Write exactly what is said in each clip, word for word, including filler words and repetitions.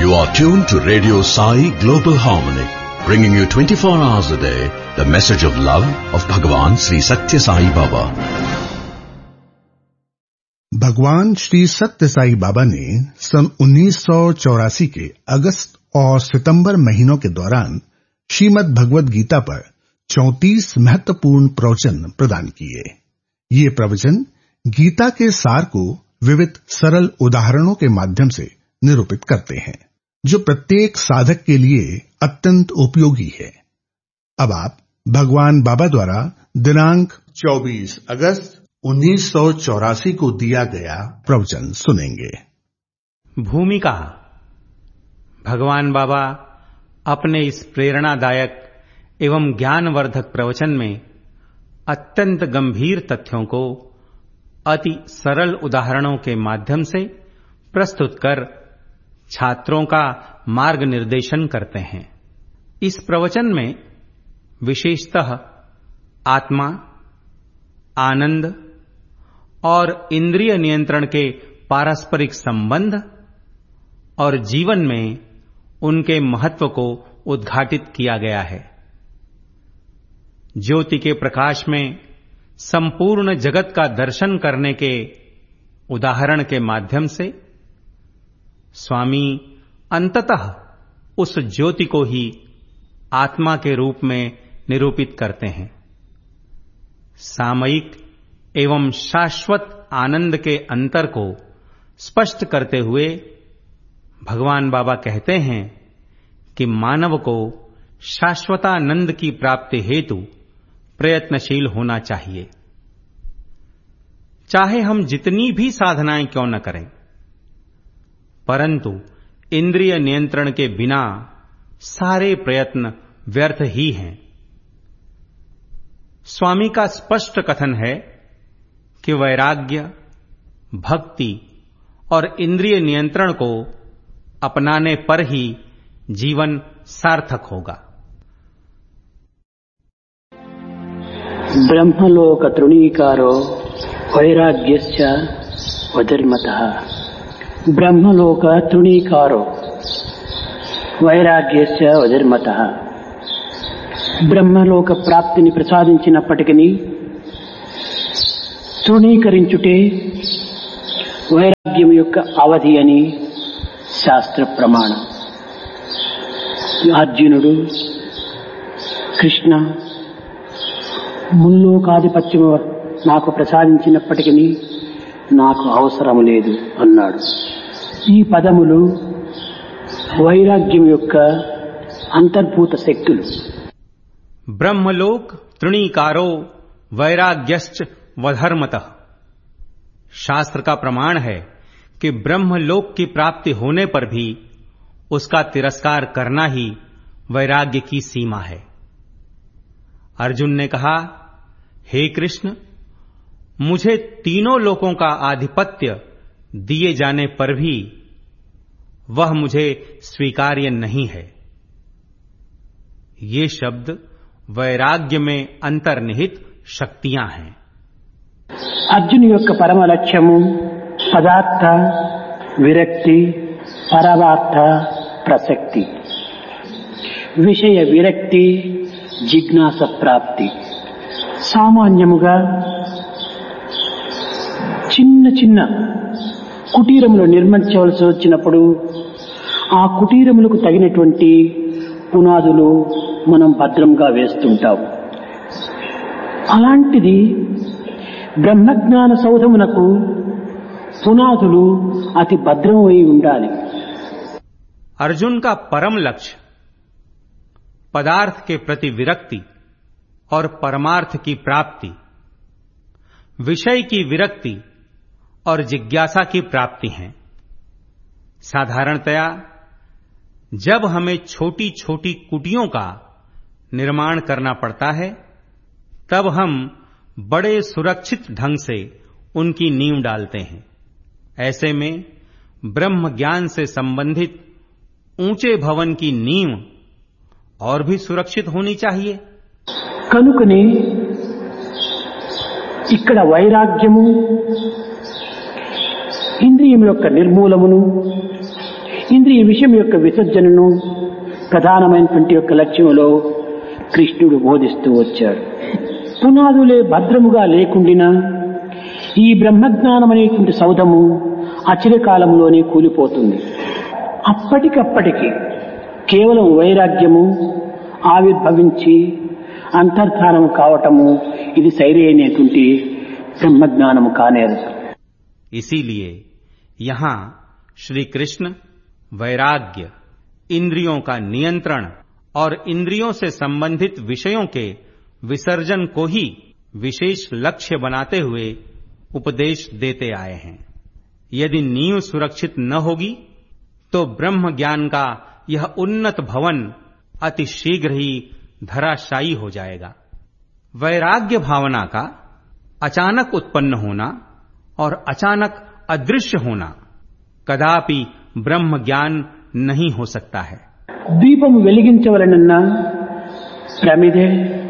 You are tuned to Radio Sai Global Harmony, bringing you twenty-four hours a day the message of love of Bhagwan Sri Satya Sai Baba. भगवान श्री सत्य साई बाबा ने सन उन्नीस सौ चौरासी के अगस्त और सितंबर महीनों के दौरान श्रीमद् भगवद गीता पर चौंतीस महत्वपूर्ण प्रवचन प्रदान किए। ये प्रवचन गीता के सार को विविध सरल उदाहरणों के माध्यम से निरूपित करते हैं, जो प्रत्येक साधक के लिए अत्यंत उपयोगी है। अब आप भगवान बाबा द्वारा दिनांक चौबीस अगस्त उन्नीस सौ चौरासी को दिया गया प्रवचन सुनेंगे। भूमिका। भगवान बाबा अपने इस प्रेरणादायक एवं ज्ञानवर्धक प्रवचन में अत्यंत गंभीर तथ्यों को अति सरल उदाहरणों के माध्यम से प्रस्तुत कर छात्रों का मार्ग निर्देशन करते हैं। इस प्रवचन में विशेषतः आत्मा, आनंद और इंद्रिय नियंत्रण के पारस्परिक संबंध और जीवन में उनके महत्व को उद्घाटित किया गया है। ज्योति के प्रकाश में संपूर्ण जगत का दर्शन करने के उदाहरण के माध्यम से स्वामी अंततः उस ज्योति को ही आत्मा के रूप में निरूपित करते हैं। सामयिक एवं शाश्वत आनंद के अंतर को स्पष्ट करते हुए भगवान बाबा कहते हैं कि मानव को शाश्वतानंद की प्राप्ति हेतु प्रयत्नशील होना चाहिए। चाहे हम जितनी भी साधनाएं क्यों न करें, परंतु इंद्रिय नियंत्रण के बिना सारे प्रयत्न व्यर्थ ही हैं। स्वामी का स्पष्ट कथन है कि वैराग्य, भक्ति और इंद्रिय नियंत्रण को अपनाने पर ही जीवन सार्थक होगा। ब्रह्मलोक तृणीकारो वैराग्यस्य वधर्मतः। ब्रह्मलोक तृणीकारो వైరాగ్యస్య వధర్మతః. బ్రహ్మలోక ప్రాప్తిని ప్రసాదించినప్పటికీ తృణీకరించుటే వైరాగ్యం యొక్క అవధి అని శాస్త్ర ప్రమాణం. అర్జునుడు కృష్ణ ముల్లోకాధిపత్యము నాకు ప్రసాదించినప్పటికీ నాకు అవసరం లేదు అన్నాడు. ఈ పదములు వైరాగ్యం యొక్క అంతర్భూత శక్తులు. ब्रह्मलोक तृणीकारो वैराग्यश्च वधर्मतः। शास्त्र का प्रमाण है कि ब्रह्मलोक की प्राप्ति होने पर भी उसका तिरस्कार करना ही वैराग्य की सीमा है। अर्जुन ने कहा, हे कृष्ण, मुझे तीनों लोकों का आधिपत्य दिए जाने पर भी वह मुझे स्वीकार्य नहीं है। ये शब्द वैराग्य में अंतर्निहित शक्तियां हैं। अर्जुन యొక్క పరమ లక్ష్యము పదార్థ విరక్తి, పరమార్థ ప్రసక్తి, విషయ విరక్తి, జిజ్ఞాస ప్రాప్తి. సామాన్యముగా చిన్న చిన్న కుటీరములు నిర్మించవలసి వచ్చినప్పుడు ఆ కుటీరములకు తగినటువంటి పునాదులు మనం భద్రంగా వేస్తుంటాం. అలాంటిది బ్రహ్మజ్ఞాన సౌధమునకు పునాదులు అతి భద్రమై ఉండాలి. अर्जुन का परम लक्ष्य पदार्थ के प्रति विरक्ति और परमार्थ की प्राप्ति, विषय की विरक्ति और जिज्ञासा की प्राप्ति है। साधारणतया जब हमें छोटी छोटी कुटियों का निर्माण करना पड़ता है, तब हम बड़े सुरक्षित ढंग से उनकी नींव डालते हैं। ऐसे में ब्रह्म ज्ञान से संबंधित ऊंचे भवन की नींव और भी सुरक्षित होनी चाहिए। కనుకనే ఇక్కడ వైరాగ్యము, ఇంద్రియముల యొక్క నిర్మూలమును, ఇంద్రియ విషయం యొక్క విసర్జనను ప్రధానమైనటువంటి యొక్క లక్ష్యంలో కృష్ణుడు బోధిస్తూ వచ్చాడు. పునాదులే భద్రముగా లేకుండినా ఈ బ్రహ్మజ్ఞానం అనేటువంటి సౌధము అచిరకాలంలోనే కూలిపోతుంది. అప్పటికప్పటికి కేవలం వైరాగ్యము ఆవిర్భవించి అంతర్ధానము కావటము ఇది సరైనటువంటి బ్రహ్మజ్ఞానము కానేరు. इसीलिए यहाँ श्री कृष्ण वैराग्य, इंद्रियों का नियंत्रण और इंद्रियों से संबंधित विषयों के विसर्जन को ही विशेष लक्ष्य बनाते हुए उपदेश देते आए हैं. यदि नींव सुरक्षित न होगी तो ब्रह्म ज्ञान का यह उन्नत भवन अति शीघ्र ही धराशायी हो जाएगा. वैराग्य भावना का अचानक उत्पन्न होना और अचानक अदृश्य होना कदापि ब्रह्म ज्ञान नहीं हो सकता है. దీపము వెలిగించవలనన్నా ప్రమిదె,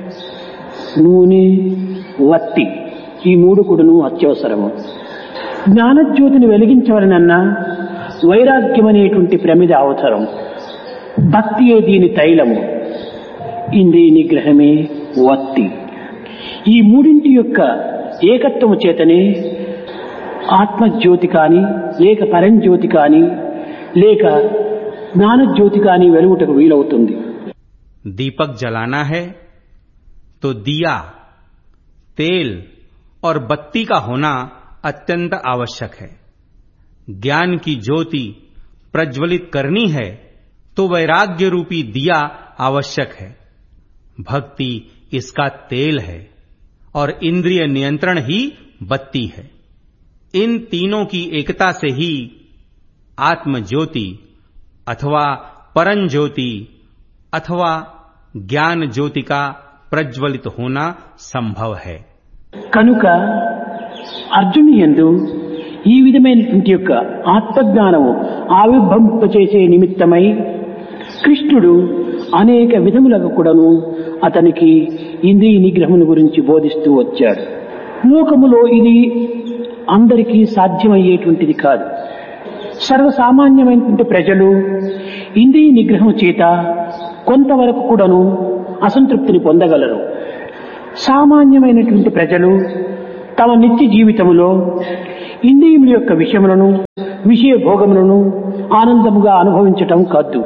నూనె, వత్తి ఈ మూడు కూడాను అత్యవసరము. జ్ఞానజ్యోతిని వెలిగించవలనన్నా వైరాగ్యం అనేటువంటి ప్రమిద అవసరం. భక్తియే దీని తైలము, ఇంద్రియ నిగ్రహమే వత్తి. ఈ మూడింటి యొక్క ఏకత్వము చేతనే ఆత్మజ్యోతి కాని లేక పరంజ్యోతి కాని లేక జ్ఞానజ్యోతి కాని వెలుగుటకు వీలవుతుంది. दीपक जलाना है तो दिया, तेल और बत्ती का होना अत्यंत आवश्यक है. ज्ञान की ज्योति प्रज्वलित करनी है तो वैराग्य रूपी दिया आवश्यक है. भक्ति इसका तेल है और इंद्रिय नियंत्रण ही बत्ती है. इन तीनों की एकता से ही आत्म ज्योति अथवा परम ज्योति अथवा ज्ञान ज्योति का प्रज्वलित होना संभव है. కనుక అర్జుని యందు ఈ విధమైనటువంటి యొక్క ఆత్మజ్ఞానము ఆవిర్భవింపచేసే నిమిత్తమై కృష్ణుడు అనేక విధములకు కూడాను అతనికి ఇంద్రియ నిగ్రహమును గురించి బోధిస్తూ వచ్చాడు. లోకములో ఇది అందరికీ సాధ్యమయ్యేటువంటిది కాదు. సర్వసామాన్యమైనటువంటి ప్రజలు ఇంద్రియ నిగ్రహం చేత కొంతవరకు కూడాను అసంతృప్తిని పొందగలరు. సామాన్యమైనటువంటి ప్రజలు తమ నిత్య జీవితములో ఇంద్రియముల యొక్క విషయములను, విషయ భోగములను ఆనందముగా అనుభవించటం కాదు.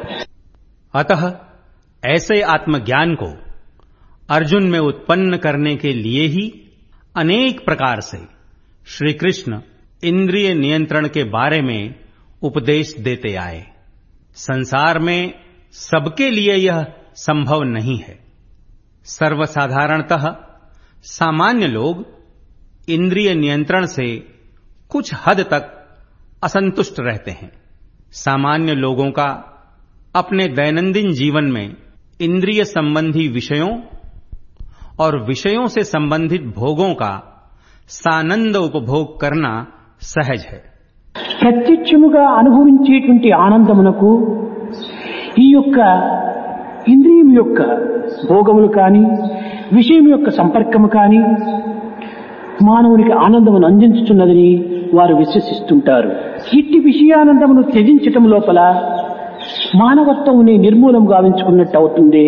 अतः ऐसे आत्मज्ञान को अर्जुन में उत्पन्न करने के लिए ही अनेक प्रकार से श्री कृष्ण इंद्रिय नियंत्रण के बारे में उपदेश देते आए. संसार में सबके लिए यह संभव नहीं है. सर्वसाधारणतः सामान्य लोग इंद्रिय नियंत्रण से कुछ हद तक असंतुष्ट रहते हैं. सामान्य लोगों का अपने दैनंदिन जीवन में इंद्रिय संबंधी विषयों और विषयों से संबंधित भोगों का सानंद उपभोग करना सहज है. ప్రత్యక్షముగా అనుభవించేటువంటి ఆనందమునకు ఈ యొక్క ఇంద్రియం యొక్క భోగములు కాని విషయం యొక్క సంపర్కము కాని మానవునికి ఆనందమును అందించుతున్నదని వారు విశ్వసిస్తుంటారు. ఇట్టి విషయానందమును త్యజించటం లోపల మానవత్వముని నిర్మూలం గావించుకున్నట్టు అవుతుంది.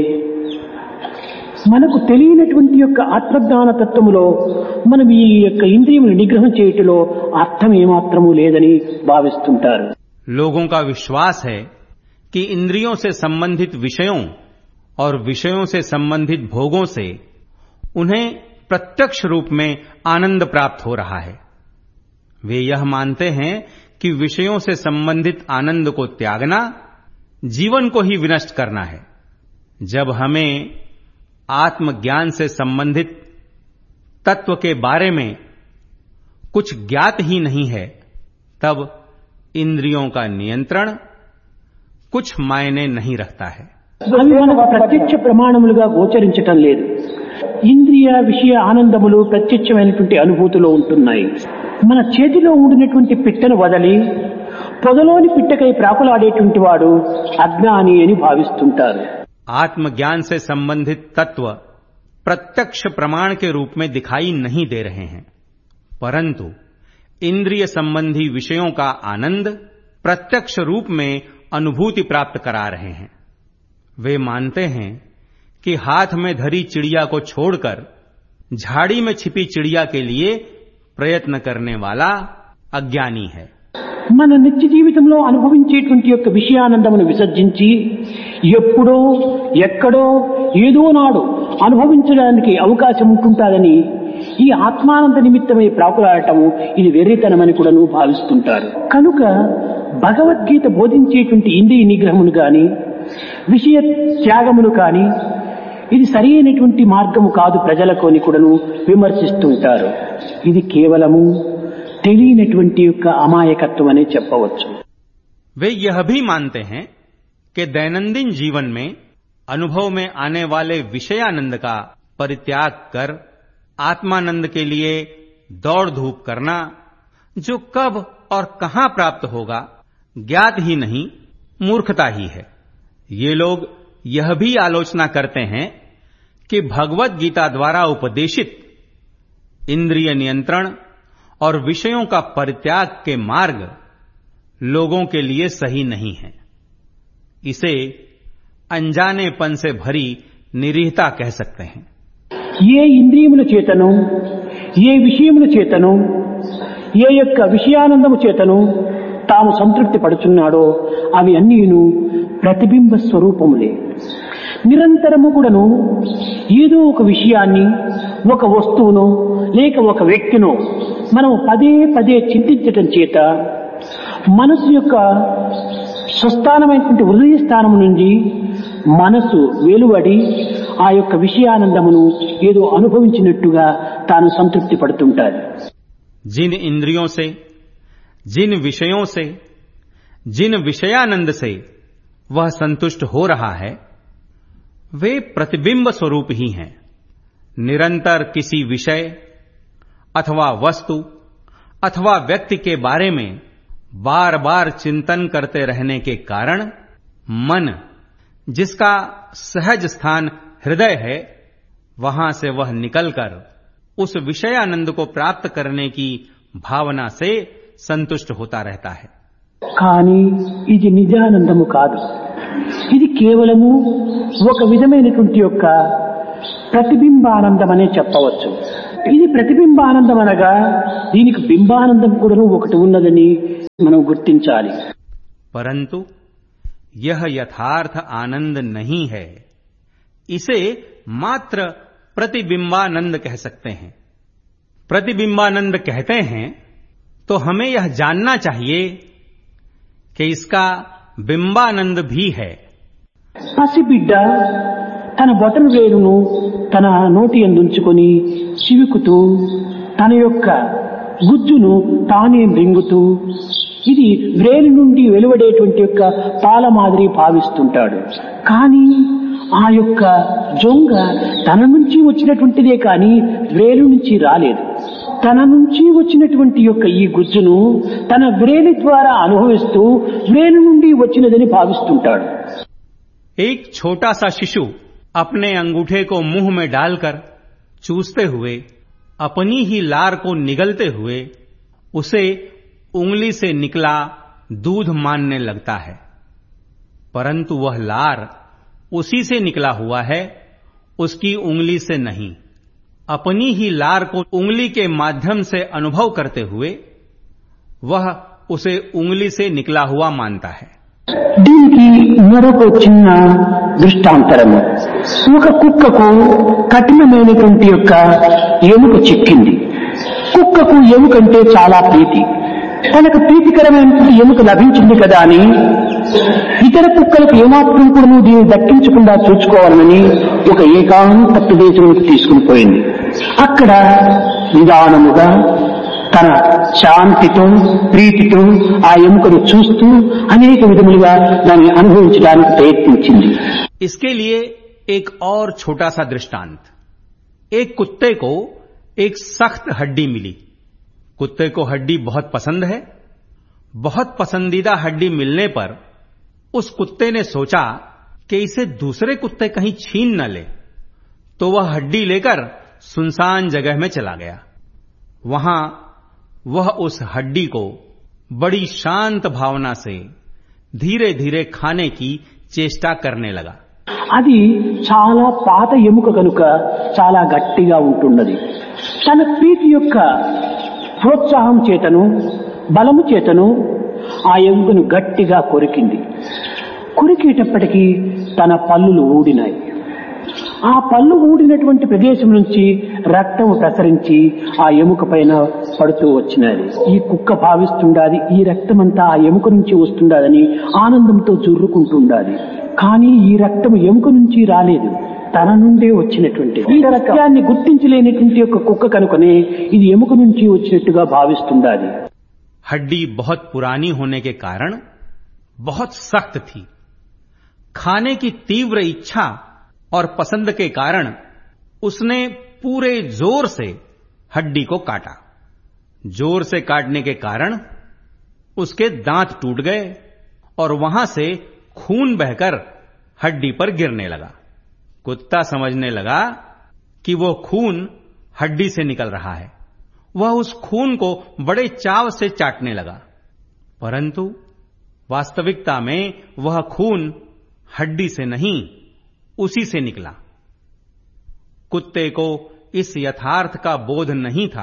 మనకు తెలియనటువంటి యొక్క ఆత్మజ్ఞాన తత్వములో మనం ఈ యొక్క ఇంద్రియమును నిగ్రహం చేయుటలో అర్థం ఏమాత్రము లేదని భావిస్తుంటారు. लोगों का विश्वास है कि इंद्रियों से संबंधित विषयों और विषयों से संबंधित भोगों से उन्हें प्रत्यक्ष रूप में आनंद प्राप्त हो रहा है. वे यह मानते हैं कि विषयों से संबंधित आनंद को त्यागना जीवन को ही विनष्ट करना है. जब हमें आत्मज्ञान से संबंधित तत्व के बारे में कुछ ज्ञात ही नहीं है, तब इंद्रियों का नियंत्रण कुछ मायने नहीं रखता है. అవి మనకు ప్రత్యక్ష ప్రమాణములుగా గోచరించటం లేదు. ఇంద్రియ విషయ ఆనందములు ప్రత్యక్షమైనటువంటి అనుభూతిలో ఉంటున్నాయి. మన చేతిలో ఉండినటువంటి పిట్టను వదలి పొదలోని పిట్టకై ప్రాకులాడేటువంటి వాడు అజ్ఞాని అని భావిస్తుంటారు. आत्मज्ञान से संबंधित तत्व प्रत्यक्ष प्रमाण के रूप में दिखाई नहीं दे रहे हैं, परंतु इंद्रिय संबंधी विषयों का आनंद प्रत्यक्ष रूप में अनुभूति प्राप्त करा रहे हैं। वे मानते हैं कि हाथ में धरी चिड़िया को छोड़कर झाड़ी में छिपी चिड़िया के लिए प्रयत्न करने वाला अज्ञानी है। మన నిత్య జీవితంలో అనుభవించేటువంటి యొక్క విషయానందమును విసర్జించి ఎప్పుడో ఎక్కడో ఏదో నాడు అనుభవించడానికి అవకాశం ఉంటుంటాదని ఈ ఆత్మానంద నిమిత్తమై ప్రాకులాడటము ఇది వెర్రితనమని కూడా భావిస్తుంటారు. కనుక భగవద్గీత బోధించేటువంటి ఇంద్రియ నిగ్రహమును గాని విషయ త్యాగమును కాని ఇది సరైనటువంటి మార్గము కాదు ప్రజలకు అని కూడా విమర్శిస్తుంటారు. ఇది కేవలము తెలియనటువంటి యొక్క అమాయకత్వం అనే చెప్పవచ్చు. वे यह भी मानते हैं कि दैनंदिन जीवन में अनुभव में आने वाले विषयानंद का परित्याग कर आत्मानंद के लिए दौड़ धूप करना, जो कब और कहां प्राप्त होगा ज्ञात ही नहीं, मूर्खता ही है. ये लोग यह भी आलोचना करते हैं कि भगवत गीता द्वारा उपदेशित इंद्रिय नियंत्रण और विषयों का परित्याग के मार्ग लोगों के लिए सही नहीं है. इसे अनजानेपन से भरी निरीहता कह सकते हैं. ఏ ఇంద్రియముల చేతను ఏ విషయముల చేతను ఏ యొక్క విషయానందము చేతను తాము సంతృప్తి పడుచున్నాడో అవి అన్నీను ప్రతిబింబ స్వరూపములే. నిరంతరము కూడాను ఏదో ఒక విషయాన్ని, ఒక వస్తువును లేక ఒక వ్యక్తిను మనం పదే పదే చింతించటం చేత మనసు యొక్క స్వస్థానమైనటువంటి హృదయ స్థానము నుండి మనసు వెలువడి ఆ యొక్క విషయానందమును ఏదో అనుభవించినట్టుగా తాను సంతృప్తి పడుతుంటాడు. जिन इंद्रियों से, जिन विषयों से, जिन विषयानंद से वह संतुष्ट हो रहा है वे प्रतिबिंब स्वरूप ही हैं. निरंतर किसी विषय अथवा वस्तु अथवा व्यक्ति के बारे में बार बार चिंतन करते रहने के कारण मन, जिसका सहज स्थान हृदय है, वहां से वह निकलकर उस विषयानंद को प्राप्त करने की भावना से संतुष्ट होता रहता है. కానీ ఇది నిజానందము కాదు. ఇది కేవలము ఒక విధమైనటువంటి యొక్క ప్రతిబింబానందం అనే చెప్పవచ్చు. ఇది ప్రతిబింబానందం అనగా దీనికి బింబానందం కూడా ఒకటి ఉన్నదని మనం గుర్తించాలి. परंतु यह यथार्थ आनंद नहीं है. इसे मात्र प्रतिबिंबानंद कह सकते हैं. प्रतिबिंबानंद कहते हैं तो हमें यह जानना चाहिए कि इसका बिंबानंद भी है. పసిబిడ్డ తన బొటను వేలును తన నోటి యందు ఉంచుకొని చివుకుతూ తన యొక్క గుజ్జును తానే మింగుతూ ఇది వ్రేలు నుండి వెలువడేటువంటి యొక్క పాల మాదిరి భావిస్తుంటాడు. కానీ ఆ యొక్క జొంగ తన నుంచి వచ్చినటువంటిదే కానీ వ్రేలు నుంచి రాలేదు. తన నుంచి వచ్చినటువంటి యొక్క ఈ గుజ్జును తన వ్రేలి ద్వారా అనుభవిస్తూ వ్రేలు నుండి వచ్చినదని భావిస్తుంటాడు. एक छोटा सा शिशु अपने अंगूठे को मुंह में डालकर चूसते हुए अपनी ही लार को निगलते हुए उसे उंगली से निकला दूध मानने लगता है. परंतु वह लार उसी से निकला हुआ है, उसकी उंगली से नहीं. अपनी ही लार को उंगली के माध्यम से अनुभव करते हुए वह उसे उंगली से निकला हुआ मानता है. దీనికి మరొక చిన్న దృష్టాంతరము. ఒక కుక్కకు కఠినమైనటువంటి యొక్క ఎముక చిక్కింది. కుక్కకు ఎముకంటే చాలా ప్రీతి. తనకు ప్రీతికరమైనటువంటి ఎముక లభించింది కదా అని ఇతర కుక్కలకు ఏమాత్రం కూడా దీన్ని దక్కించకుండా చూసుకోవాలని ఒక ఏకాంత ప్రదేశంలోకి తీసుకుని పోయింది. అక్కడ నిదానముగా తన శాంతితో ప్రీతితో ఆ ఎముకను చూస్తూ అనేక విధములుగా దాన్ని అనుభవించడానికి ప్రయత్నించింది. इसके लिए एक और छोटा सा दृष्टांत. एक कुत्ते को एक सख्त हड्डी मिली. कुत्ते को हड्डी बहुत पसंद है. बहुत पसंदीदा हड्डी मिलने पर उस कुत्ते ने सोचा कि इसे दूसरे कुत्ते कहीं छीन न ले, तो वह हड्डी लेकर सुनसान जगह में चला गया. वहां वह उस हड्डी को बड़ी शांत भावना से धीरे धीरे खाने की चेष्टा करने लगा। అది చాలా పాత ఎముక కనుక చాలా గట్టిగా ఉంటున్నది. తన ప్రీతి యొక్క ప్రోత్సాహం చేతను బలము చేతను ఆ ఎముకను గట్టిగా కొరికింది. కొరికేటప్పటికీ తన పళ్ళులు ఊడినాయి. ఆ పళ్ళు ఊడినటువంటి ప్రదేశం నుంచి రక్తం ప్రసరించి ఆ ఎముక పైన పడుతూ వచ్చినది. ఈ కుక్క భావిస్తుండాది ఈ రక్తమంతా ఆ ఎముక నుంచి వస్తుండాదని ఆనందంతో జుర్రుకుంటుండాది. కానీ ఈ రక్తం ఎముక నుంచి రాలేదు, తన నుండే వచ్చినటువంటి. ఈ రక్తాన్ని గుర్తించలేనటువంటి ఒక కుక్క కనుకనే ఇది ఎముక నుంచి వచ్చినట్టుగా భావిస్తుండాది. हड्डी बहुत पुरानी होने के कारण बहुत सख्त थी। खाने की तीव्र इच्छा और पसंद के कारण उसने पूरे जोर से हड्डी को काटा। जोर से काटने के कारण उसके दांत टूट गए और वहां से खून बहकर हड्डी पर गिरने लगा। कुत्ता समझने लगा कि वो खून हड्डी से निकल रहा है। वह उस खून को बड़े चाव से चाटने लगा, परंतु वास्तविकता में वह खून हड्डी से नहीं उसी से निकला। कुत्ते को इस यथार्थ का बोध नहीं था,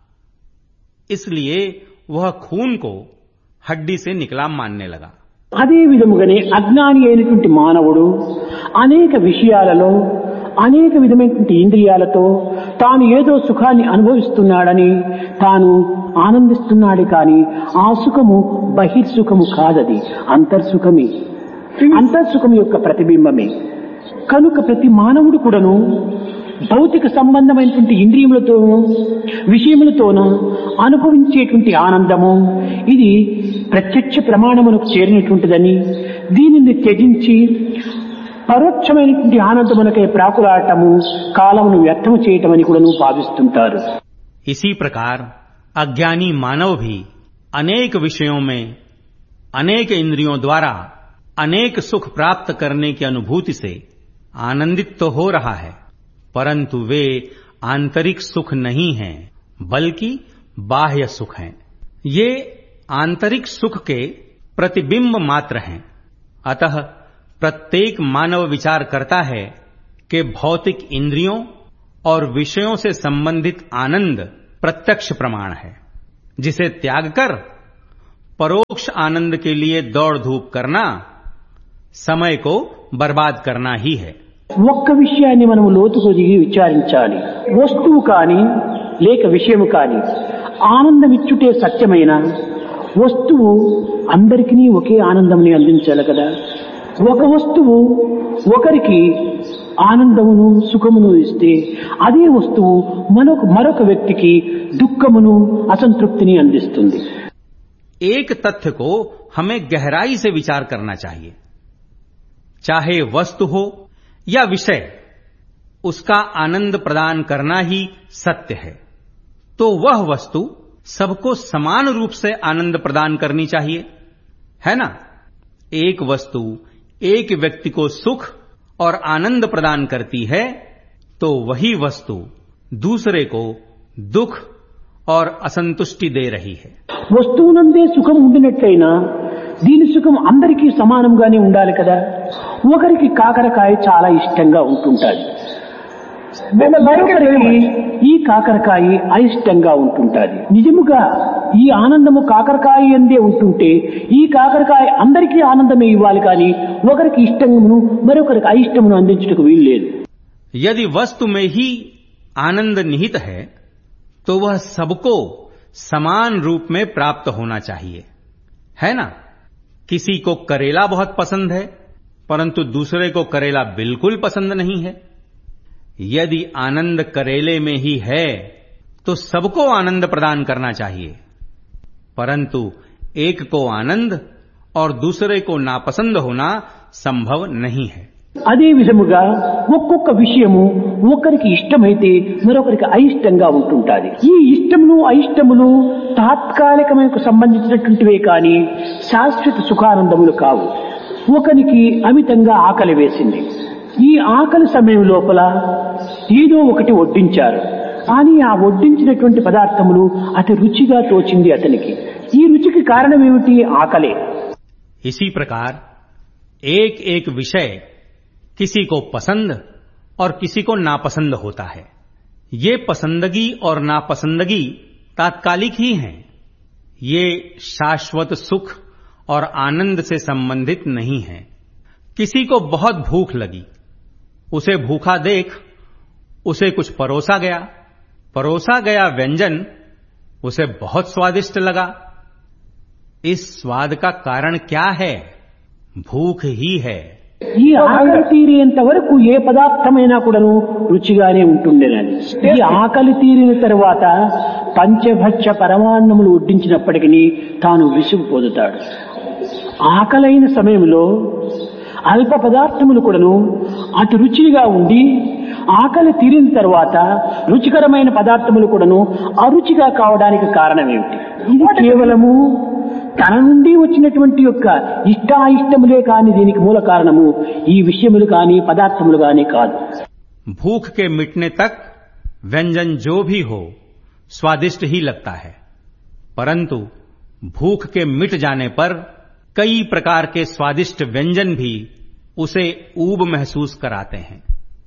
इसलिए वह खून को हड्डी से निकला मानने लगा। అదే విధముగానే అజ్ఞాని అయినటువంటి మానవుడు అనేక విషయాలలో అనేక విధమైనటువంటి ఇంద్రియాలతో తాను ఏదో సుఖాన్ని అనుభవిస్తున్నాడని తాను ఆనందిస్తున్నాడు. కానీ ఆ సుఖము బహిర్సుఖము కాదది, అంతర్సుఖమే. అంతర్సుఖం యొక్క ప్రతిబింబమే. కనుక ప్రతి మానవుడు కూడాను భౌతిక సంబంధమైనటువంటి ఇంద్రియములతోనూ విషయములతోనూ అనుభవించేటువంటి ఆనందము ఇది ప్రత్యక్ష ప్రమాణమునకు చేరినటువంటిదని, దీనిని త్యజించి పరోక్షమైనటువంటి ఆనందమునకై ప్రాకులాడటము కాలమును వ్యర్థము చేయటమని కూడాను భావిస్తుంటారు. इसी प्रकार अज्ञानी मानव भी अनेक विषयों में अनेक इंद्रियों द्वारा अनेक सुख प्राप्त करने की अनुभूति से आनंदित तो हो रहा है, परंतु वे आंतरिक सुख नहीं हैं, बल्कि बाह्य सुख हैं। ये आंतरिक सुख के प्रतिबिंब मात्र हैं। अतः प्रत्येक मानव विचार करता है कि भौतिक इंद्रियों और विषयों से संबंधित आनंद प्रत्यक्ष प्रमाण है, जिसे त्याग कर परोक्ष आनंद के लिए दौड़ धूप करना समय को बर्बाद करना ही है। ఒక్క విషయాన్ని మనము లోతుకు దిగి విచారించాలి. వస్తువు కాని లేక విషయము కాని ఆనందమిచ్చుటే సత్యమైన వస్తువు అందరికీ ఒకే ఆనందంని అందించాలి కదా. ఒక వస్తువు ఒకరికి ఆనందమును సుఖమును ఇస్తే అదే వస్తువు మరొక మరొక వ్యక్తికి దుఃఖమును అసంతృప్తిని అందిస్తుంది. एक तथ्य को हमें गहराई से विचार करना चाहिए। चाहे वस्तु हो या विषय, उसका आनंद प्रदान करना ही सत्य है। तो वह वस्तु सबको समान रूप से आनंद प्रदान करनी चाहिए, है ना। एक वस्तु एक व्यक्ति को सुख और आनंद प्रदान करती है तो वही वस्तु दूसरे को दुख और असंतुष्टि दे रही है। వస్తువునందే సుఖం ఉండినట్లయినా దీని సుఖం అందరికీ సమానంగానే ఉండాలి కదా. ఒకరికి కాకరకాయ చాలా ఇష్టంగా ఉంటుంటాది, మరొకరికి ఈ కాకరకాయ అయిష్టంగా ఉంటుంటాది. నిజముగా ఈ ఆనందము కాకరకాయ అందే ఉంటుంటే ఈ కాకరకాయ అందరికీ ఆనందమే ఇవ్వాలి, కానీ ఒకరికి ఇష్టమును మరొకరికి అయిష్టమును అందించుటకు వీలు లేదు. यदि वस्तु में ही आनंद निहित है तो वह सबको समान रूप में प्राप्त होना चाहिए, है ना। किसी को करेला बहुत पसंद है परंतु दूसरे को करेला बिल्कुल पसंद नहीं है। यदि आनंद करेले में ही है तो सबको आनंद प्रदान करना चाहिए, परंतु एक को आनंद और दूसरे को नापसंद होना संभव नहीं है। అదే విధముగా ఒక్కొక్క విషయము ఒకరికి ఇష్టమైతే మరొకరికి అయిష్టంగా ఉంటుంటాది. ఈ ఇష్టములు అయిష్టములు తాత్కాలికమైన సంబంధించినటువంటివే కానీ శాశ్వత సుఖానందములు కావు. ఒకరికి అమితంగా ఆకలి వేసింది. ఈ ఆకలి సమయం లోపల ఏదో ఒకటి వడ్డించారు, కానీ ఆ వడ్డించినటువంటి పదార్థములు అతి రుచిగా తోచింది అతనికి. ఈ రుచికి కారణం ఏమిటి? ఆకలే. इसी प्रकार एक एक विषय किसी को पसंद और किसी को नापसंद होता है। ये पसंदगी और नापसंदगी तात्कालिक ही हैं। ये शाश्वत सुख और आनंद से संबंधित नहीं है। किसी को बहुत भूख लगी, उसे भूखा देख उसे कुछ परोसा गया, परोसा गया व्यंजन उसे बहुत स्वादिष्ट लगा। इस स्वाद का कारण क्या है? भूख ही है। ఈ ఆకలి తీరేంత వరకు ఏ పదార్థమైనా కూడాను రుచిగానే ఉంటుండేనని. ఈ ఆకలి తీరిన తర్వాత పంచభక్ష పరమాన్నములు వడ్డించినప్పటికీ తాను విసుగు పొందుతాడు. ఆకలైన సమయంలో అల్ప పదార్థములు కూడాను అటు రుచిగా ఉండి ఆకలి తీరిన తర్వాత రుచికరమైన పదార్థములు కూడాను అరుచిగా కావడానికి కారణం ఏమిటి? ఇది కేవలము తన నుండి వచ్చినటువంటి యొక్క ఇష్టాయిష్టములే కాని దీనికి మూల కారణము ఈ విషయములు కాని పదార్థములు కాని కాదు. भूख के मिटने तक व्यंजन जो भी हो स्वादिष्ट ही लगता है, परंतु भूख के मिट जाने पर कई प्रकार के स्वादिष्ट व्यंजन भी उसे ऊब महसूस कराते हैं।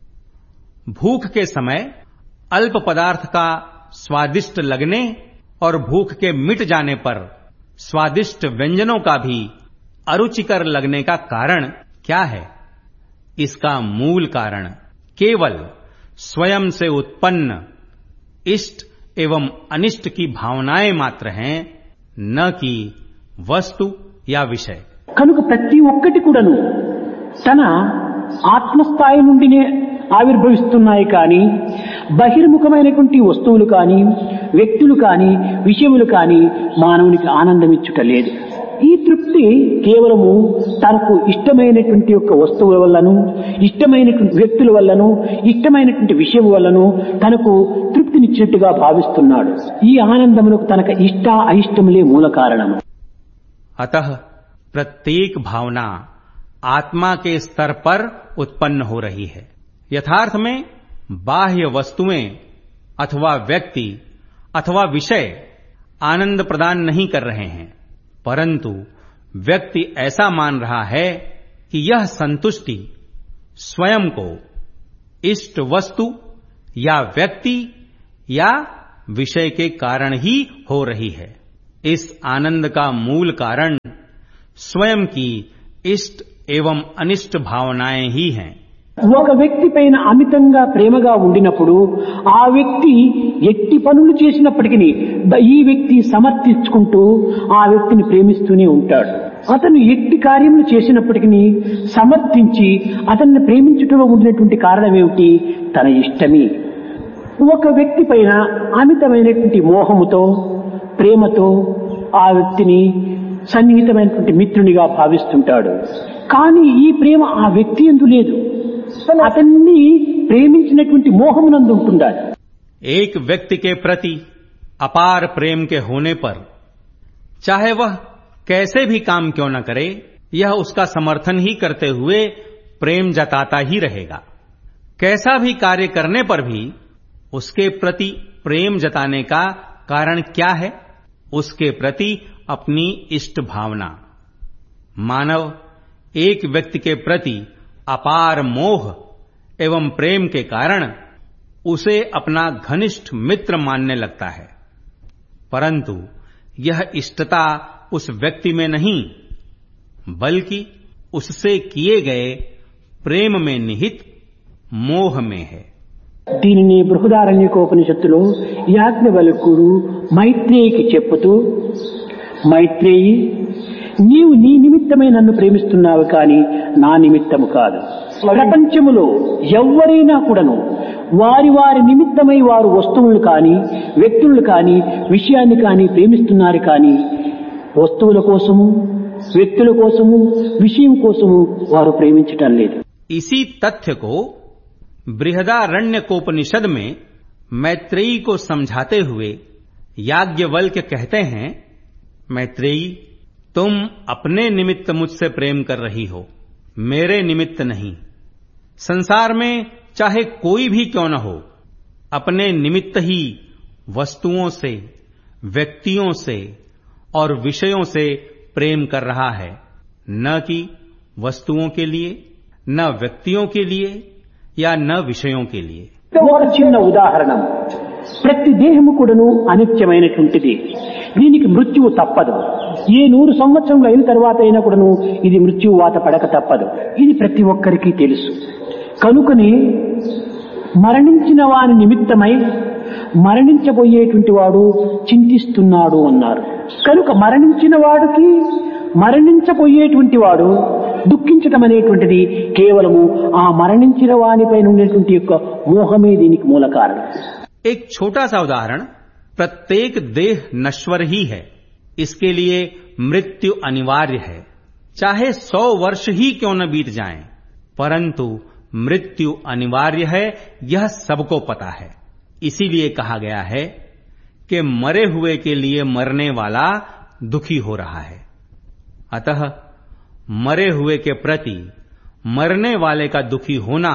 भूख के समय अल्प पदार्थ का स्वादिष्ट लगने और भूख के मिट जाने पर स्वादिष्ट व्यंजनों का भी अरुचिकर लगने का कारण क्या है? इसका मूल कारण केवल स्वयं से उत्पन्न इष्ट एवं अनिष्ट की भावनाएं मात्र हैं, न कि वस्तु या विषय। కనుక ప్రతి ఒక్కటి కూడాను తన ఆత్మస్థాయి నుండినే ఆవిర్భవిస్తున్నాయి కానీ బహిర్ముఖమైనటువంటి వస్తువులు కానీ వ్యక్తులు కానీ విషయములు కానీ మానవునికి ఆనందం ఇచ్చుట లేదు. ఈ తృప్తి కేవలము తనకు ఇష్టమైనటువంటి యొక్క వస్తువుల వల్లను ఇష్టమైనటువంటి వ్యక్తుల వల్లను ఇష్టమైనటువంటి విషయం వల్లను తనకు తృప్తినిచ్చినట్టుగా భావిస్తున్నాడు. ఈ ఆనందమునకు తనకు ఇష్ట అయిష్టములే మూల కారణం. अतः प्रत्येक भावना आत्मा के स्तर पर उत्पन्न हो रही है। यथार्थ में बाह्य वस्तुएं अथवा व्यक्ति अथवा विषय आनंद प्रदान नहीं कर रहे हैं, परंतु व्यक्ति ऐसा मान रहा है कि यह संतुष्टि स्वयं को इष्ट वस्तु या व्यक्ति या विषय के कारण ही हो रही है। इस आनंद का मूल कारण स्वयं की इष्ट एवं अनिष्ट भावनाएं ही हैं। ఒక వ్యక్తి పైన అమితంగా ప్రేమగా ఉండినప్పుడు ఆ వ్యక్తి ఎట్టి పనులు చేసినప్పటికీ ఈ వ్యక్తి సమర్థించుకుంటూ ఆ వ్యక్తిని ప్రేమిస్తూనే ఉంటాడు. అతను ఎట్టి కార్యములు చేసినప్పటికీ సమర్థించి అతన్ని ప్రేమించడంలో ఉండినటువంటి కారణం ఏమిటి? తన ఇష్టమే. ఒక వ్యక్తి పైన అమితమైనటువంటి మోహముతో ప్రేమతో ఆ వ్యక్తిని సన్నిహితమైనటువంటి మిత్రునిగా భావిస్తుంటాడు. కానీ ఈ ప్రేమ ఆ వ్యక్తి యందు లేదు, అతన్ని ప్రేమించినటువంటి మోహమునందు ఉంటుండాలి. एक व्यक्ति के प्रति अपार प्रेम के होने पर चाहे वह कैसे भी काम क्यों न करे, यह उसका समर्थन ही करते हुए प्रेम जताता ही रहेगा। कैसा भी कार्य करने पर भी उसके प्रति प्रेम जताने का कारण क्या है? उसके प्रति अपनी इष्ट भावना। मानव एक व्यक्ति के प्रति अपार मोह एवं प्रेम के कारण उसे अपना घनिष्ठ मित्र मानने लगता है, परंतु यह इष्टता उस व्यक्ति में नहीं बल्कि उससे किए गए प्रेम में निहित मोह में है। దీనిని బృహదారణ్యకోపనిషత్తులో యాజ్ఞవల్క్యుడు మైత్రేయికి చెప్పుతూ, మైత్రేయి, నీవు నీ నిమిత్తమై నన్ను ప్రేమిస్తున్నావు కానీ నా నిమిత్తము కాదు. ప్రపంచములో ఎవ్వరైనా కూడాను వారి వారి నిమిత్తమై వారు వస్తువులు కానీ వ్యక్తులు కానీ విషయాన్ని కానీ ప్రేమిస్తున్నారు కానీ వస్తువుల కోసము వ్యక్తుల కోసము విషయం కోసము వారు ప్రేమించటం లేదు. इसी तथ्य को बृहदारण्यकोपनिषद में मैत्रेयी को समझाते हुए याज्ञवल्क्य कहते हैं, मैत्रेयी, तुम अपने निमित्त मुझसे प्रेम कर रही हो, मेरे निमित्त नहीं। संसार में चाहे कोई भी क्यों न हो, अपने निमित्त ही वस्तुओं से, व्यक्तियों से और विषयों से प्रेम कर रहा है, न कि वस्तुओं के लिए, न व्यक्तियों के लिए या न विषयों के लिए। ఒక చిన్న ఉదాహరణ, ప్రతి దేహము కూడాను అనిత్యమైనటువంటిది. దీనికి మృత్యువు తప్పదు. ఏ నూరు సంవత్సరములు అయిన తర్వాత అయినా కూడాను ఇది మృత్యువు వాత పడక తప్పదు. ఇది ప్రతి ఒక్కరికి తెలుసు. కనుకని మరణించిన వాని నిమిత్తమై మరణించబోయేటువంటి వాడు చింతిస్తున్నాడు అన్నారు. కనుక మరణించిన వాడికి మరణించబోయేటువంటి వాడు దుఃఖించటం అనేటువంటిది కేవలము ఆ మరణించిన వానిపైన ఉండేటువంటి యొక్క మోహమే దీనికి మూల కారణం. एक छोटा सा उदाहरण, प्रत्येक देह नश्वर ही है, इसके लिए मृत्यु अनिवार्य है, चाहे सौ वर्ष ही क्यों न बीत जाएं, परंतु मृत्यु अनिवार्य है, यह सबको पता है। इसीलिए कहा गया है कि मरे हुए के लिए मरने वाला दुखी हो रहा है। अतः मरे हुए के प्रति मरने वाले का दुखी होना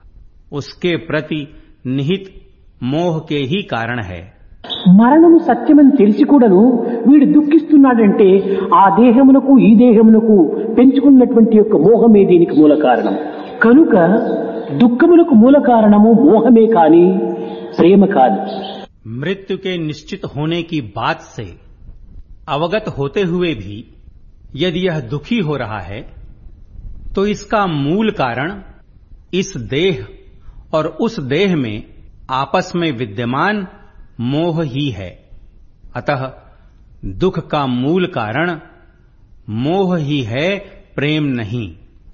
उसके प्रति निहित మోహ కే హీ కారణ హై. మరణము సత్యమని తెలిసి కూడాను వీడు దుఃఖిస్తున్నాడంటే ఆ దేహమునకు ఈ దేహమునకు పెంచుకున్నటువంటి యొక్క మోహమే దీనికి మూల కారణం. కనుక దుఃఖములకు మూల కారణము మోహమే కాని ప్రేమ కాదు. मृत्यु के निश्चित होने की बात से अवगत होते हुए भी यदि यह दुखी हो रहा है तो इसका मूल कारण इस देह और उस देह में आपस में विद्यमान मोह ही है. अतः दुख का मूल कारण मोह ही है, प्रेम नहीं.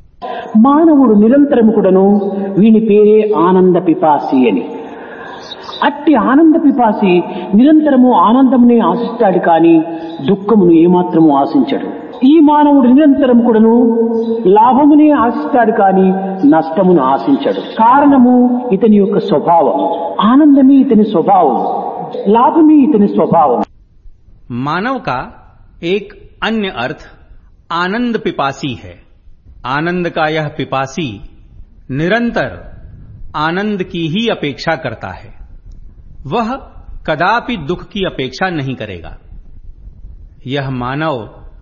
మానవుడు నిరంతరము కూడాను వీని పేరే ఆనంద పిపాసి అని. అట్టి ఆనంద పిపాసి నిరంతరము ఆనందమునే ఆశిస్తాడు కానీ దుఃఖమును ఏమాత్రము ఆశించడు. ఈ మానవుడు నిరంతరం కూడాను లాభమునే ఆశిస్తాడు కానీ నష్టమును ఆశించడు. కారణము ఇతని యొక్క స్వభావం. ఆనందమే ఇతని స్వభావం, లాభమే ఇతని స్వభావం. मानव का एक अन्य अर्थ आनंद पिपासी है. आनंद का यह पिपासी निरंतर आनंद की ही अपेक्षा करता है. वह कदापि दुख की अपेक्षा नहीं करेगा. यह मानव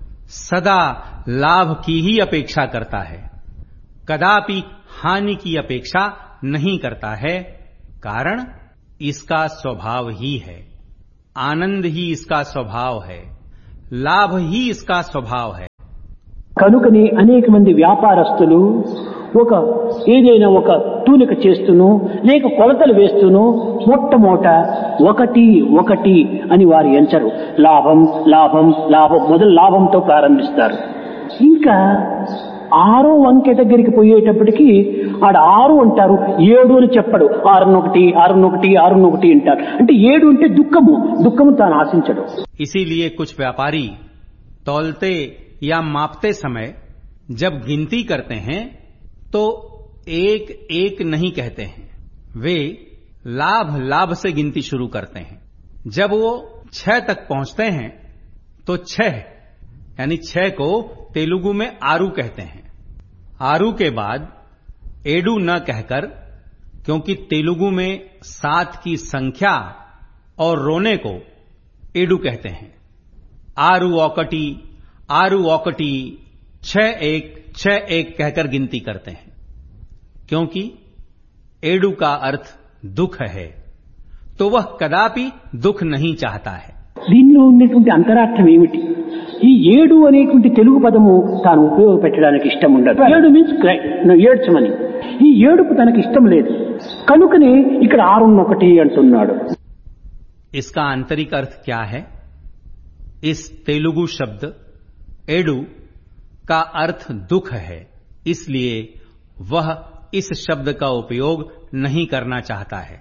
सदा लाभ की ही अपेक्षा करता है, कदापि हानि की अपेक्षा नहीं करता है. कारण इसका स्वभाव ही है. आनंद ही इसका स्वभाव है, लाभ ही इसका स्वभाव है. కనుకని అనేక మంది వ్యాపారస్తులు ఒక ఏదైనా ఒక తూనిక చేస్తూనో లేక కొలతలు వేస్తూనో మొట్టమొదట ఒకటి ఒకటి అని వారు ఎంచరు. లాభం లాభం లాభం మొదలు లాభంతో ప్రారంభిస్తారు. ఇంకా ఆరో అంకె దగ్గరికి పోయేటప్పటికి ఆడ ఆరు అంటారు, ఏడు అని చెప్పడు. ఆరునొకటి ఆరునొకటి ఆరునొకటి అంటారు. అంటే ఏడు అంటే దుఃఖము, దుఃఖము తాను ఆశించడు. इसीलिए कुछ व्यापारी तौलते या मापते समय जब गिनती करते हैं तो एक एक नहीं कहते हैं, वे लाभ लाभ से गिनती शुरू करते हैं. जब वो छह तक पहुंचते हैं तो छह यानी छह को तेलुगु में आरू कहते हैं. आरू के बाद एडू न कहकर, क्योंकि तेलुगु में सात की संख्या और रोने को एडू कहते हैं, आरू औकटी आरू औकटी छह एक छह एक कहकर गिनती करते हैं. क्योंकि एडू का अर्थ दुख है, तो वह कदापि दुख नहीं चाहता है. దీనిలో ఉన్నటువంటి అంతరార్థం ఏమిటి? ఈ ఏడు అనేటువంటి తెలుగు పదము తాను ఉపయోగపెట్టడానికి ఇష్టం ఉండదు. ఏడు మీన్స్ ఏడ్చమని. ఈ ఏడుపు తనకి ఇష్టం లేదు. కనుకనే ఇక్కడ ఆరున్నొకటి అంటున్నాడు. इसका आंतरिक अर्थ क्या है? इस तेलुगु शब्द एडू का अर्थ दुख है, इसलिए वह इस शब्द का उपयोग नहीं करना चाहता है.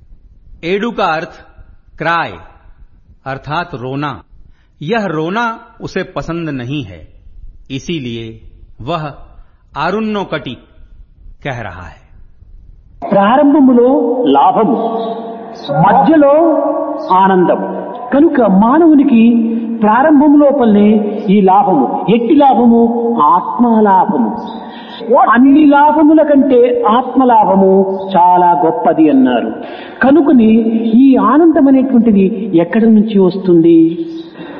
एडू का अर्थ क्राय अर्थात रोना. यह रोना उसे पसंद नहीं है, इसीलिए वह आरुण्योकटि कह रहा है. ప్రారంభములో లాభము, మధ్యలో ఆనందం. కనుక మానవునికి ప్రారంభం లోపలనే ఈ లాభము. ఎట్టి లాభము? ఆత్మలాభము. అన్ని లాభముల కంటే ఆత్మలాభము చాలా గొప్పది అన్నారు. కనుకని ఈ ఆనందం అనేటువంటిది ఎక్కడి నుంచి వస్తుంది?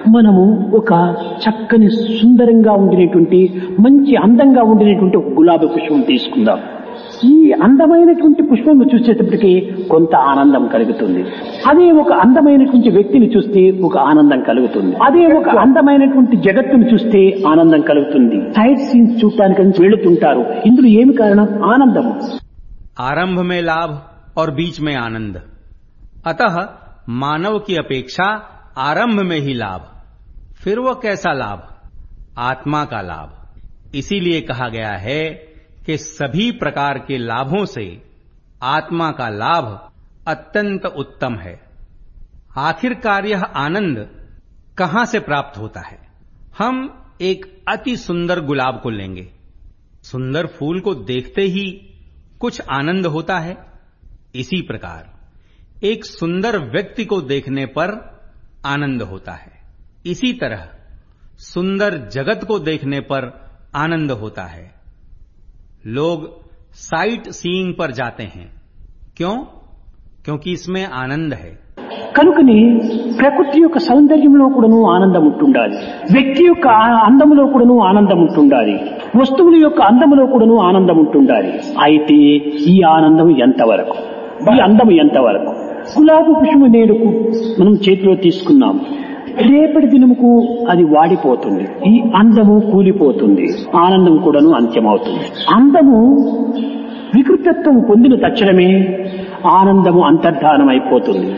మనము ఒక చక్కని సుందరంగా ఉండినటువంటి మంచి అందంగా ఉండినటువంటి ఒక గులాబీ పుష్పం తీసుకుందాం. ఈ అందమైనటువంటి పుష్పం చూసేటప్పటికి కొంత ఆనందం కలుగుతుంది. అదే ఒక అందమైనటువంటి వ్యక్తిని చూస్తే ఒక ఆనందం కలుగుతుంది. అదే ఒక అందమైనటువంటి జగత్తును చూస్తే ఆనందం కలుగుతుంది. సైట్ సీన్స్ చూడటానికి వెళుతుంటారు. ఇందులో ఏమి కారణం? ఆనందం. आरंभ में लाभ और बीच में आनंद, अतः मानव की अपेक्षा आरंभ में ही लाभ, फिर वो कैसा लाभ? आत्मा का लाभ. इसीलिए कहा गया है कि सभी प्रकार के लाभों से आत्मा का लाभ अत्यंत उत्तम है. आखिरकार यह आनंद कहां से प्राप्त होता है? हम एक अति सुंदर गुलाब को लेंगे. सुंदर फूल को देखते ही कुछ आनंद होता है. इसी प्रकार एक सुंदर व्यक्ति को देखने पर आनंद होता है. इसी तरह सुंदर जगत को देखने पर आनंद होता है. लोग साइट सीइंग पर जाते हैं. क्यों? क्योंकि इसमें आनंद है. కనుకని ప్రకృతి యొక్క సౌందర్యంలో కూడాను ఆనందం ఉంటుండాలి. వ్యక్తి యొక్క అందములో కూడాను ఆనందం ఉంటుండాలి. వస్తువుల యొక్క అందములో కూడాను ఆనందం ఉంటుండాలి. అయితే ఈ ఆనందం ఎంతవరకు, ఈ అందం ఎంతవరకు? గులాబీ పుష్పము నేడుకు మనం చేతిలో తీసుకున్నాం, రేపటి దినముకు అది వాడిపోతుంది. ఈ అందము కూలిపోతుంది, ఆనందం కూడాను అంత్యమవుతుంది. అందము వికృతత్వం పొందిన తక్షణమే ఆనందము అంతర్ధానం అయిపోతుంది.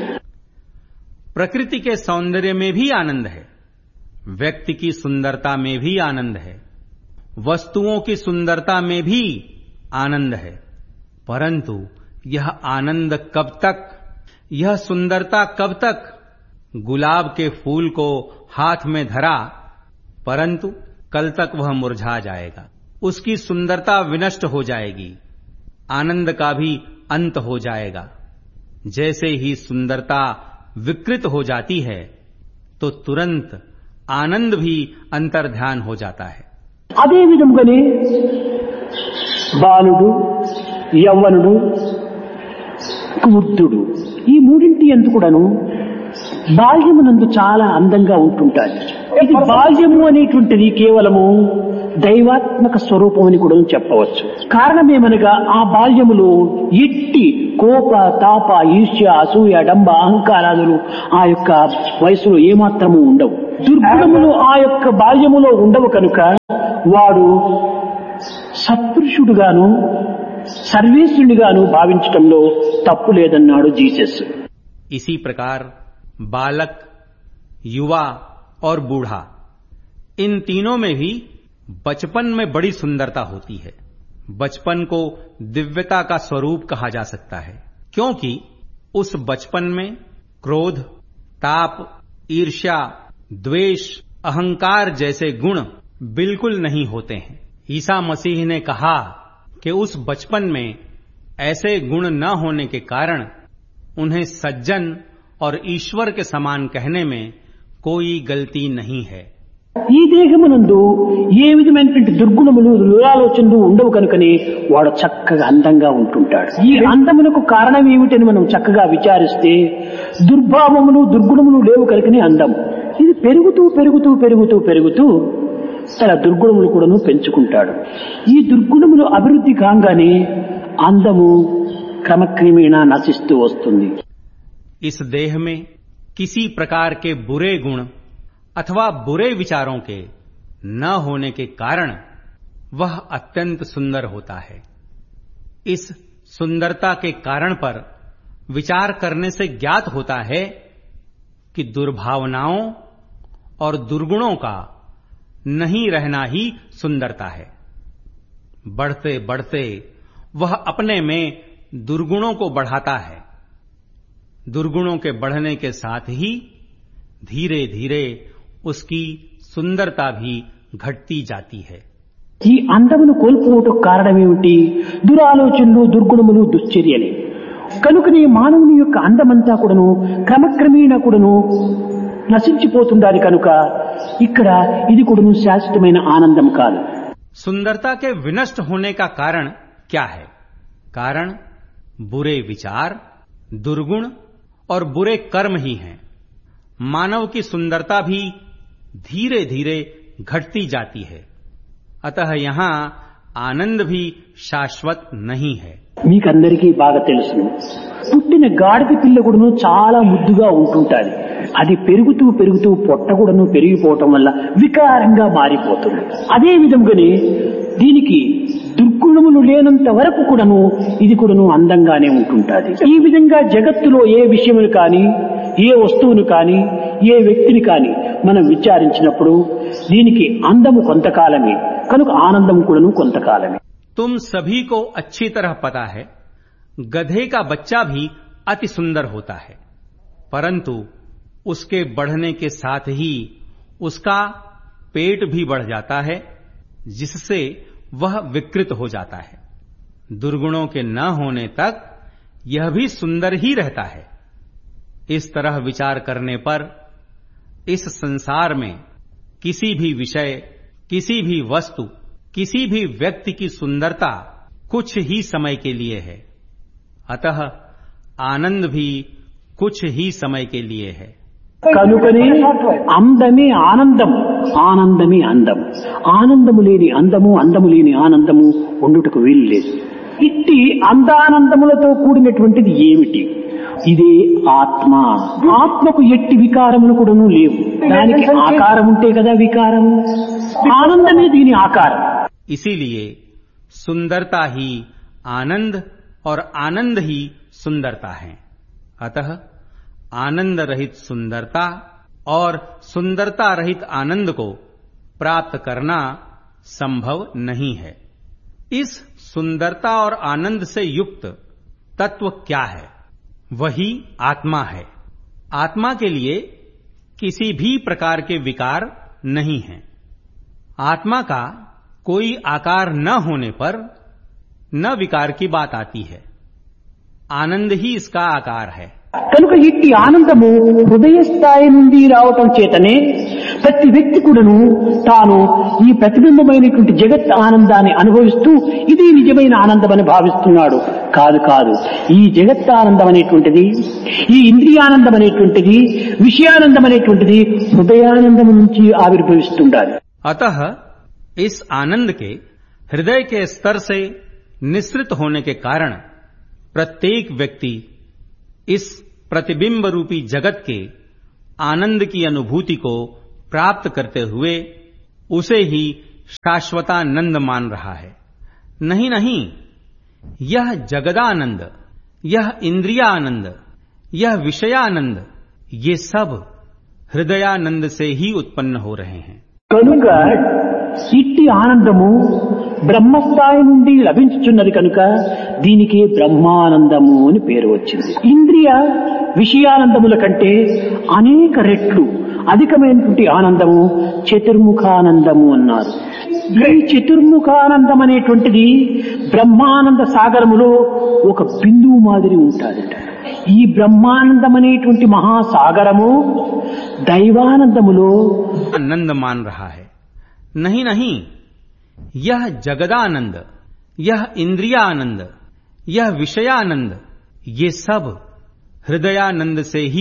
प्रकृति के सौंदर्य में भी आनंद है, व्यक्ति की सुंदरता में भी आनंद है, वस्तुओं की सुंदरता में भी आनंद है. परंतु यह आनंद कब तक, यह सुंदरता कब तक? गुलाब के फूल को हाथ में धरा, परंतु कल तक वह मुरझा जाएगा. उसकी सुंदरता विनष्ट हो जाएगी, आनंद का भी अंत हो जाएगा. जैसे ही सुंदरता विकृत हो जाती है तो तुरंत आनंद भी अंतर्ध्यान हो जाता है. అదే విధంగానే బాలుడు, యవ్వనుడు, వృద్ధుడు ఈ మూడింటి యందు కూడాను బాల్యమునందు చాలా అందంగా ఉంటుంటారు. ఇది బాల్యము అనేటువంటిది కేవలము దైవాత్మక స్వరూపం అని కూడా చెప్పవచ్చు. కారణమేమనగా ఆ బాల్యములో ఎట్టి కోప, తాప, ఈర్ష్య, అసూయ, డంబ, అహంకారాలు ఆ యొక్క వయసులో ఏమాత్రము ఉండవు. దుర్గుణములు ఆ యొక్క బాల్యములో ఉండవు కనుక వాడు సత్పురుషుడుగాను సర్వేశ్వరునిగాను భావించటంలో తప్పు లేదన్నాడు జీసస్. इसी प्रकार बालक, युवा और बूढ़ा, इन तीनों में भी बचपन में बड़ी सुंदरता होती है. बचपन को दिव्यता का स्वरूप कहा जा सकता है, क्योंकि उस बचपन में क्रोध, ताप, ईर्ष्या, द्वेष, अहंकार जैसे गुण बिल्कुल नहीं होते हैं. ईसा मसीह ने कहा कि उस बचपन में ऐसे गुण न होने के कारण उन्हें सज्जन और ईश्वर के समान कहने में कोई गलती नहीं है. ఈ దేహమునందు ఏ విధమైనటువంటి దుర్గుణములు, దురాలోచనలు ఉండవు కనుకనే వాడు చక్కగా అందంగా ఉంటుంటాడు. ఈ అందమునకు కారణం ఏమిటని మనం చక్కగా విచారిస్తే దుర్భావములు, దుర్గుణములు లేవు కనుకనే అందం. ఇది పెరుగుతూ పెరుగుతూ పెరుగుతూ పెరుగుతూ తన దుర్గుణములు కూడాను పెంచుకుంటాడు. ఈ దుర్గుణములు అభివృద్ధి కాగానే అందము క్రమక్రమేణా నశిస్తూ వస్తుంది. इस देह में किसी प्रकार के बुरे गुण अथवा बुरे विचारों के न होने के कारण वह अत्यंत सुंदर होता है. इस सुंदरता के कारण पर विचार करने से ज्ञात होता है कि दुर्भावनाओं और दुर्गुणों का नहीं रहना ही सुंदरता है. बढ़ते बढ़ते वह अपने में दुर्गुणों को बढ़ाता है. दुर्गुणों के बढ़ने के साथ ही धीरे धीरे उसकी सुंदरता भी घटती जाती है. ఈ అందమును కోల్పోవటకు కారణమేమిటి? దురాలోచనలు, దుర్గుణములు, దుశ్చర్యలే. కనుకనే మానవుని యొక్క అందమంతా కూడాను క్రమక్రమేణా కూడాను నశించిపోతుండాలి. కనుక ఇక్కడ ఇది కూడాను శాశ్వతమైన ఆనందం కాదు. सुंदरता के विनष्ट होने का कारण क्या है? कारण बुरे विचार, दुर्गुण और बुरे कर्म ही हैं. मानव की सुंदरता भी धीरे धीरे घटती जाती है। अतः यहाँ आनंद भी शाश्वत नहीं है। మీకందరికీ బాగా తెలుసును, పుట్టిన గాడిద పిల్ల కూడాను చాలా ముద్దుగా ఉంటుంటాది. అది పెరుగుతూ పెరుగుతూ పొట్ట కూడాను పెరిగిపోవటం వల్ల వికారంగా మారిపోతుంది. అదే విధంగానే దీనికి దుర్గుణములు లేనంత వరకు కూడాను ఇది కూడాను అందంగానే ఉంటుంటాది. ఈ విధంగా జగత్తులో ఏ విషయములు కానీ, ఏ వస్తువును కానీ, ఏ వ్యక్తిని కానీ మనం విచారించినప్పుడు దీనికి అందము కొంతకాలమే, కనుక ఆనందం కూడాను కొంతకాలమే. तुम सभी को अच्छी तरह पता है, गधे का बच्चा भी अति सुंदर होता है, परंतु उसके बढ़ने के साथ ही उसका पेट भी बढ़ जाता है, जिससे वह विकृत हो जाता है। दुर्गुणों के न होने तक यह भी सुंदर ही रहता है। इस तरह विचार करने पर इस संसार में किसी भी विषय, किसी भी वस्तु, किसी भी व्यक्ति की सुंदरता कुछ ही समय के लिए है, अतः आनंद भी कुछ ही समय के लिए है। కనుకనే అందమే ఆనందం, ఆనందమే అందం. ఆనందము లేని అందము, అందము లేని ఆనందము ఉండుటకు వీలు లేదు. ఇట్టి అందానందములతో కూడినటువంటిది ఏమిటి? ఇదే ఆత్మ. ఆత్మకు ఎట్టి వికారములు కూడాను లేవు. దానికి ఆకారం ఉంటే కదా వికారము. ఆనందమే దీని ఆకారం. इसीलिए सुंदरता ही आनंद और आनंद ही सुंदरता है। अतः आनंद रहित सुंदरता और सुंदरता रहित आनंद को प्राप्त करना संभव नहीं है। इस सुंदरता और आनंद से युक्त तत्व क्या है? वही आत्मा है। आत्मा के लिए किसी भी प्रकार के विकार नहीं है। आत्मा का कोई आकार न होने पर न विकार की बात आती है। आनंद ही इसका आकार है। కనుక ఇట్టి ఆనందము హృదయ స్థాయి నుండి రావటం చేతనే ప్రతి వ్యక్తి కూడాను తాను ఈ ప్రతిబింబమైనటువంటి జగత్ ఆనందాన్ని అనుభవిస్తూ ఇది నిజమైన ఆనందం అని భావిస్తున్నాడు. కాదు కాదు, ఈ జగత్ ఆనందం అనేటువంటిది, ఈ ఇంద్రియానందం అనేటువంటిది, విషయానందం అనేటువంటిది హృదయానందం నుంచి ఆవిర్భవిస్తుండాలి. अतः इस आनंद के हृदय के स्तर से निःसृत होने के कारण प्रत्येक व्यक्ति इस प्रतिबिंब रूपी जगत के आनंद की अनुभूति को प्राप्त करते हुए उसे ही शाश्वतानंद मान रहा है। नहीं नहीं, यह जगदानंद, यह इंद्रियानंद, यह विषयानंद, ये सब हृदयानंद से ही उत्पन्न हो रहे हैं। కనుక ఇట్టి ఆనందము బ్రహ్మస్థాయి నుండి లభించుచున్నది కనుక దీనికి బ్రహ్మానందము అని పేరు వచ్చింది. ఇంద్రియ విషయానందముల కంటే అనేక రెట్లు అధికమైనటువంటి ఆనందము చతుర్ముఖానందము అన్నారు. ఈ చతుర్ముఖానందం అనేటువంటిది బ్రహ్మానంద సాగరములో ఒక బిందువు మాదిరి ఉంటుంది. ఈ బ్రహ్మానందం అనేటువంటి మహాసాగరము దైవానందములో आनंद मान रहा है। नहीं नहीं, यह जगदानंद, यह इंद्रियानंद, यह विषयानंद, ये सब हृदयानंद से ही